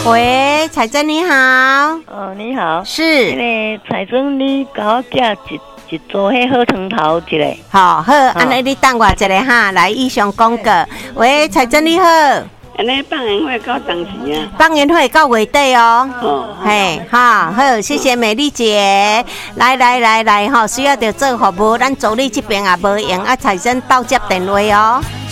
喂，彩珍你好。 你好。 是。 那个彩珍，你给我寄一组迄好汤头一个。 好，安尼你等我一下哈，来以上广告。喂，彩珍你好。 安尼放烟火到当时啊？ 放烟火到月底哦。嘿，好，谢谢美丽姐。来，需要着做服务，咱助理这边也无用，彩珍到接电话哦。